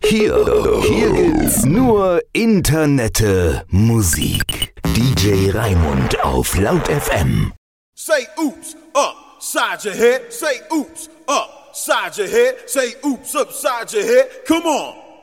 Hier gibt's nur Internette Musik. DJ Raimund auf Laut FM. Say oops, upside your head. Say oops, upside your head. Say oops, upside your head. Come on.